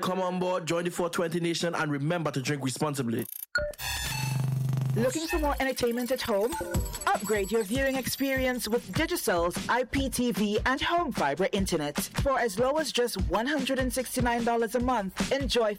Come on board, join the 420 Nation, and remember to drink responsibly. Looking for more entertainment at home? Upgrade your viewing experience with Digicel's IPTV and home fiber internet. For as low as just $169 a month, enjoy